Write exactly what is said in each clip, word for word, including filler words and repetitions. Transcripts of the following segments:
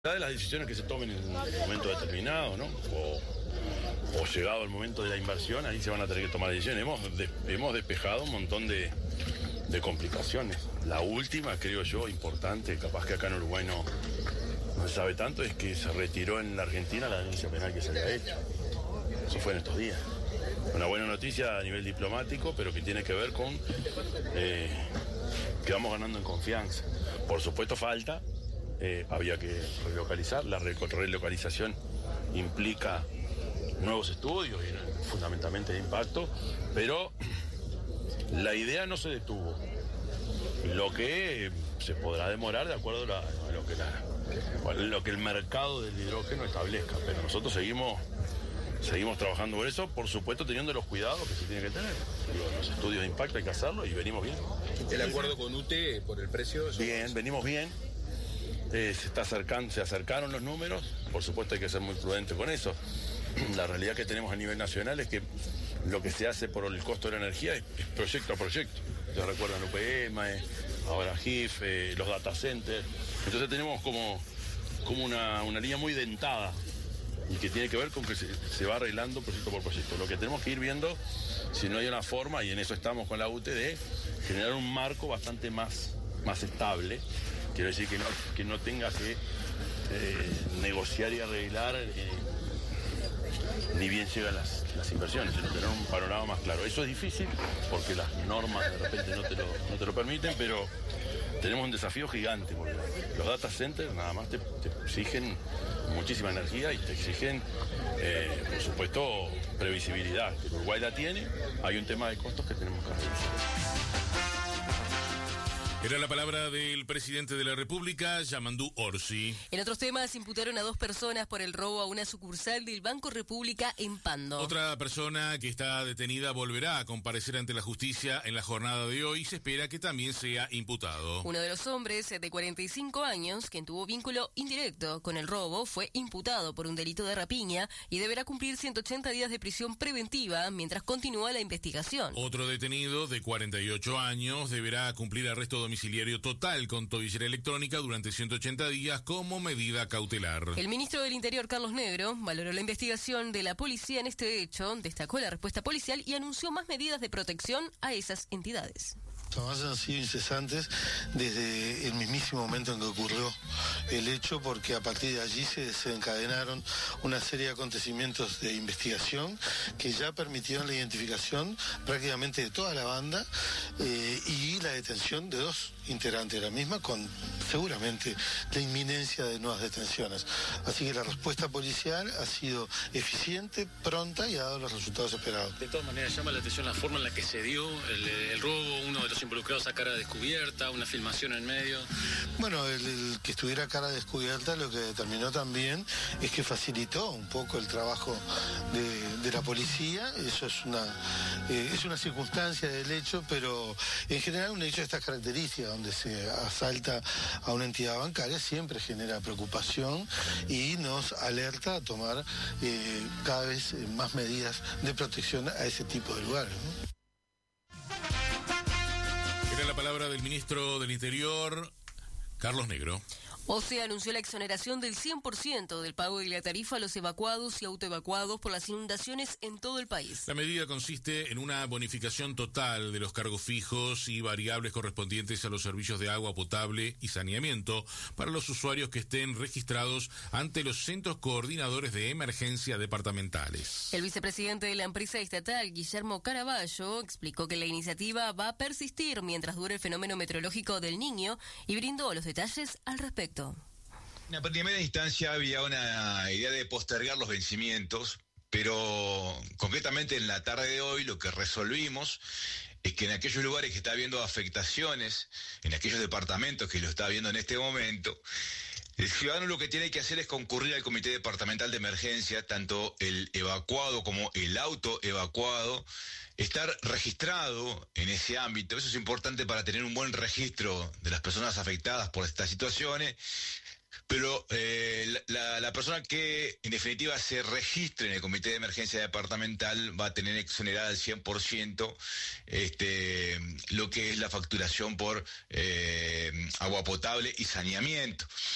de las decisiones que se tomen en un momento determinado, ¿no? O, o llegado el momento de la inversión, ahí se van a tener que tomar decisiones. Hemos, de, hemos despejado un montón de, de complicaciones. La última, creo yo, importante, capaz que acá en Uruguay no, no se sabe tanto, es que se retiró en la Argentina la denuncia penal que se le ha hecho. Eso fue en estos días. Una buena noticia a nivel diplomático, pero que tiene que ver con eh, que vamos ganando en confianza. Por supuesto falta. Eh, había que relocalizar, la relocalización implica nuevos estudios y fundamentalmente de impacto, pero la idea no se detuvo. Lo que se podrá demorar de acuerdo a, la, a lo, que la, a lo que el mercado del hidrógeno establezca, pero nosotros seguimos, seguimos trabajando por eso, por supuesto teniendo los cuidados que se tiene que tener. Los estudios de impacto hay que hacerlo y venimos bien. ¿El acuerdo con U T E por el precio? Bien, venimos bien. Eh, se está acercando, se acercaron los números, por supuesto hay que ser muy prudente con eso. La realidad que tenemos a nivel nacional es que lo que se hace por el costo de la energía es, es proyecto a proyecto. Ya recuerdan U P M, eh, ahora G I F, eh, los data centers. Entonces tenemos como, como una, una línea muy dentada y que tiene que ver con que se, se va arreglando proyecto por proyecto. Lo que tenemos que ir viendo, si no hay una forma, y en eso estamos con la U T E, de generar un marco bastante más, más estable. Quiero decir que no, que no tenga que eh, negociar y arreglar eh, ni bien llegan las, las inversiones, sino tener un panorama más claro. Eso es difícil porque las normas de repente no te lo, no te lo permiten, pero tenemos un desafío gigante porque los data centers nada más te, te exigen muchísima energía y te exigen, eh, por supuesto, previsibilidad. Que Uruguay la tiene, hay un tema de costos que tenemos que reducir. Era la palabra del presidente de la República, Yamandú Orsi. En otros temas, imputaron a dos personas por el robo a una sucursal del Banco República en Pando. Otra persona que está detenida volverá a comparecer ante la justicia en la jornada de hoy y se espera que también sea imputado. Uno de los hombres, de cuarenta y cinco años, quien tuvo vínculo indirecto con el robo, fue imputado por un delito de rapiña y deberá cumplir ciento ochenta días de prisión preventiva mientras continúa la investigación. Otro detenido, de cuarenta y ocho años, deberá cumplir arresto domiciliario domiciliario total con tobillera electrónica durante ciento ochenta días como medida cautelar. El ministro del Interior, Carlos Negro, valoró la investigación de la policía en este hecho, destacó la respuesta policial y anunció más medidas de protección a esas entidades. Los avances han sido incesantes desde el mismísimo momento en que ocurrió el hecho, porque a partir de allí se desencadenaron una serie de acontecimientos de investigación que ya permitieron la identificación prácticamente de toda la banda eh, y la detención de dos integrantes de la misma, con seguramente la inminencia de nuevas detenciones. Así que la respuesta policial ha sido eficiente, pronta y ha dado los resultados esperados. De todas maneras, llama la atención la forma en la que se dio el, el robo, uno de los involucrados a cara descubierta, una filmación en medio. Bueno, el, el que estuviera a cara descubierta lo que determinó también es que facilitó un poco el trabajo de, de la policía. Eso es una, eh, es una circunstancia del hecho, pero en general un hecho de estas características, donde se asalta a una entidad bancaria, siempre genera preocupación y nos alerta a tomar eh, cada vez más medidas de protección a ese tipo de lugares, ¿no? Era la palabra del ministro del Interior, Carlos Negro. O C E anunció la exoneración del cien por ciento del pago de la tarifa a los evacuados y autoevacuados por las inundaciones en todo el país. La medida consiste en una bonificación total de los cargos fijos y variables correspondientes a los servicios de agua potable y saneamiento para los usuarios que estén registrados ante los centros coordinadores de emergencia departamentales. El vicepresidente de la empresa estatal, Guillermo Caraballo, explicó que la iniciativa va a persistir mientras dure el fenómeno meteorológico del Niño y brindó los detalles al respecto. En la primera instancia había una idea de postergar los vencimientos, pero concretamente en la tarde de hoy lo que resolvimos es que en aquellos lugares que está habiendo afectaciones, en aquellos departamentos que lo está viendo en este momento, el ciudadano lo que tiene que hacer es concurrir al Comité Departamental de Emergencia, tanto el evacuado como el autoevacuado, estar registrado en ese ámbito. Eso es importante para tener un buen registro de las personas afectadas por estas situaciones. Pero eh, la, la persona que en definitiva se registre en el Comité de Emergencia Departamental va a tener exonerada al cien por ciento este, lo que es la facturación por eh, agua potable y saneamiento.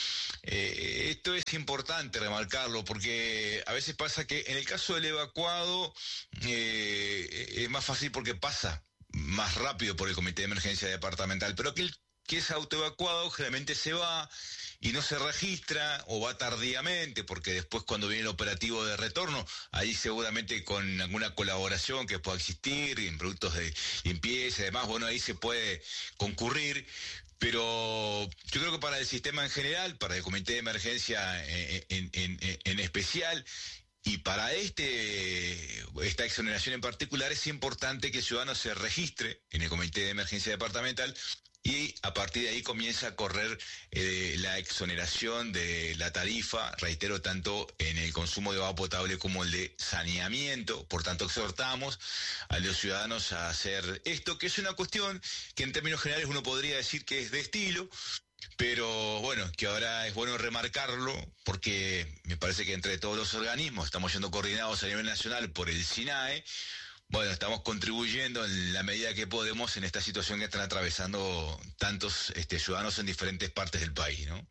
eh, esto es importante remarcarlo, porque a veces pasa que en el caso del evacuado eh, es más fácil porque pasa más rápido por el comité de emergencia departamental, pero aquel que es autoevacuado generalmente se va y no se registra o va tardíamente, porque después cuando viene el operativo de retorno, ahí seguramente con alguna colaboración que pueda existir, en productos de limpieza y demás, bueno, ahí se puede concurrir. Pero yo creo que para el sistema en general, para el comité de emergencia en, en, en, en especial, y para este esta exoneración en particular, es importante que el ciudadano se registre en el comité de emergencia departamental y a partir de ahí comienza a correr eh, la exoneración de la tarifa, reitero, tanto en el consumo de agua potable como el de saneamiento. Por tanto, exhortamos a los ciudadanos a hacer esto, que es una cuestión que en términos generales uno podría decir que es de estilo, pero bueno, que ahora es bueno remarcarlo, porque me parece que entre todos los organismos estamos siendo coordinados a nivel nacional por el SINAE. Bueno, estamos contribuyendo en la medida que podemos en esta situación que están atravesando tantos este, ciudadanos en diferentes partes del país, ¿no?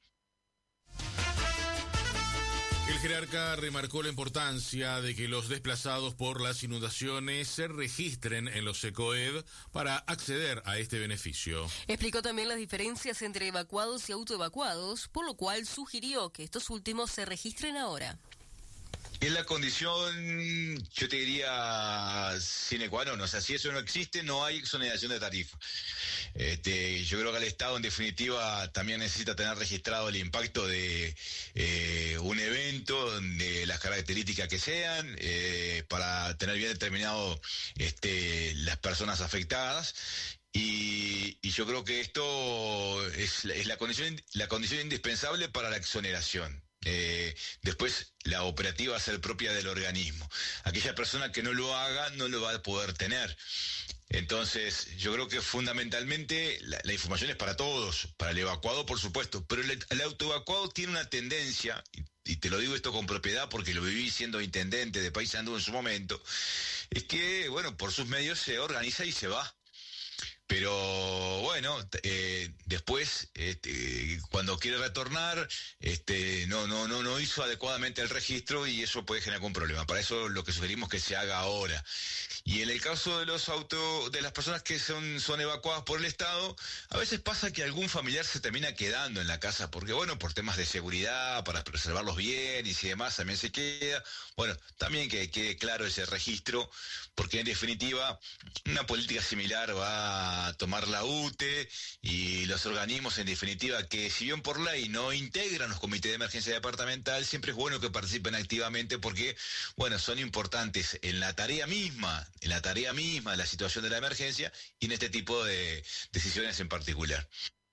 El jerarca remarcó la importancia de que los desplazados por las inundaciones se registren en los SECOED para acceder a este beneficio. Explicó también las diferencias entre evacuados y autoevacuados, por lo cual sugirió que estos últimos se registren ahora. Es la condición, yo te diría, sine qua non. O sea, si eso no existe, no hay exoneración de tarifa. Este, yo creo que el Estado, en definitiva, también necesita tener registrado el impacto de eh, un evento, de las características que sean, eh, para tener bien determinado este, las personas afectadas. Y, y yo creo que esto es, es la condición, la condición indispensable para la exoneración. Eh, después la operativa va a ser propia del organismo. Aquella persona que no lo haga no lo va a poder tener. Entonces yo creo que fundamentalmente la, la información es para todos, para el evacuado por supuesto, pero el, el autoevacuado tiene una tendencia, y, y te lo digo esto con propiedad porque lo viví siendo intendente de Paysandú en su momento, es que bueno, por sus medios se organiza y se va. Pero bueno, eh, después, este, cuando quiere retornar, este, no, no, no, no hizo adecuadamente el registro y eso puede generar algún problema. Para eso lo que sugerimos que se haga ahora. Y en el caso de los auto, de las personas que son, son evacuadas por el Estado, a veces pasa que algún familiar se termina quedando en la casa, porque bueno, por temas de seguridad, para preservar los bienes y demás, también se queda. Bueno, también que quede claro ese registro, porque en definitiva, una política similar va a tomar la U T E y los organismos, en definitiva, que si bien por ley no integran los comités de emergencia departamental, siempre es bueno que participen activamente porque, bueno, son importantes en la tarea misma, en la tarea misma de la situación de la emergencia y en este tipo de decisiones en particular.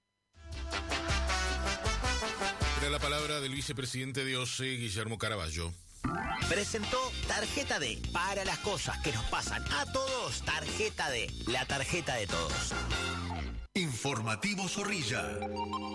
Era la palabra del vicepresidente de O C E, Guillermo Caraballo. Presentó Tarjeta D, para las cosas que nos pasan a todos. Tarjeta D, la tarjeta de todos. Informativo Zorrilla.